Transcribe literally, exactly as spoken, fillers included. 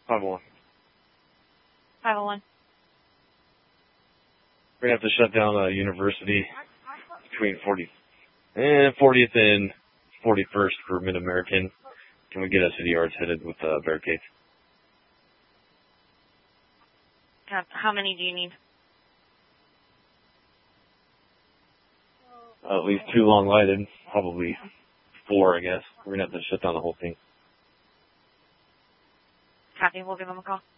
five oh one. five oh one. We're going to have to shut down a university between fortieth and fortieth and forty-first for Mid-American. Can we get us to the yards headed with uh, barricades? How many do you need? Uh, at least two long lighted, probably four, I guess. We're going to have to shut down the whole thing. Copy, we'll give them a call.